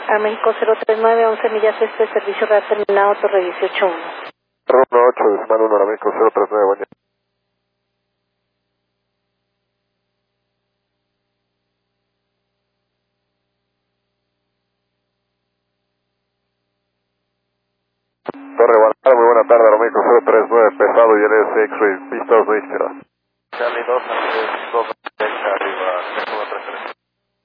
A México 039, 11 millas este, servicio radar terminado, Torre 18-1. 18, decimal 1, a México 039, buen día. Torre Guadalajara, muy buena tarde, Aeroméxico 039, pesado y LS X-Ray, pista 2 izquierda. Charlie 2, 2 derecha, arriba, 3133.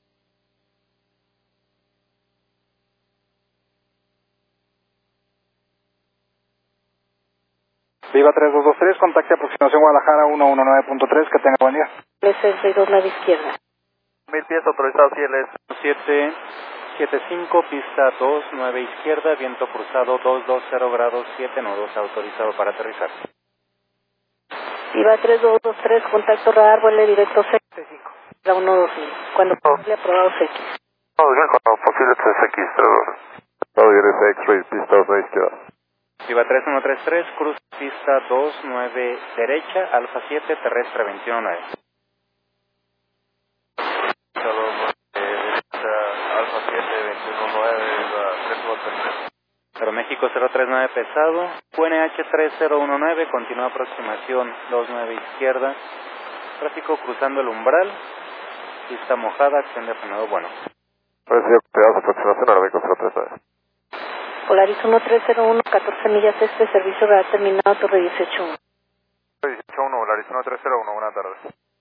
Viva 3223, contacte aproximación Guadalajara 119.3, que tenga buen día. LS 9 izquierda. 1000 pies autorizados CLS 775, pista 29 izquierda, viento cruzado 220 grados, 7 nudos, autorizado para aterrizar. Viva 3223, contacto radar, vuele directo C5. La 120, cuando posible aprobado CX. Todo bien, cuando posible 3X, Pesado y LS X-Ray, pista 2 izquierda. Viva 3133, cruz pista 29 derecha, Alfa 7, terrestre 219. derecha, Alfa 7, 219, 3233. Aeroméxico 039 pesado, QNH 3019, continúa aproximación 29 izquierda, tráfico cruzando el umbral, pista mojada, acción de frenado bueno. Recibe pedazo aproximación, Aeroméxico 039. Polaris 1301, 14 millas este, servicio radar terminado, Torre 18-1. 18-1, Volaris 1301, buenas tardes.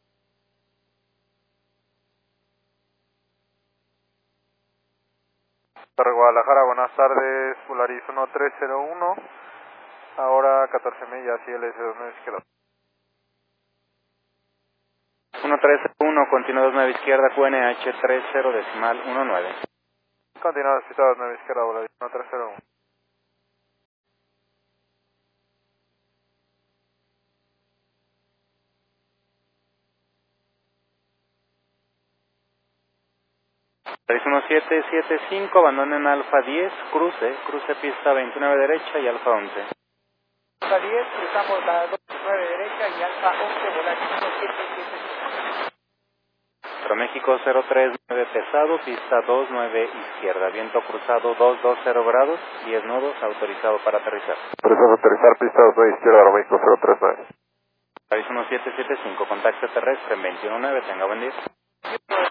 Torre Guadalajara, buenas tardes, Volaris 1301, ahora 14 millas, ILS 29 izquierda. 1301, continúa 29 izquierda, QNH 30 decimal 19. Continúa cita 29 izquierda, Volaris 1301. Volaris 1775, abandonen Alfa 10, cruce pista 29 derecha y Alfa 11. Alfa 10, cruzamos la 29 derecha y Alfa 11, Volaris 1775. México 039 pesado, pista 29 izquierda, viento cruzado 220 grados, 10 nudos, autorizado para aterrizar. Autorizado aterrizar, pista 2 izquierda, Aeroméxico 039. Paris 1775, contacto terrestre en 219, tenga buen día.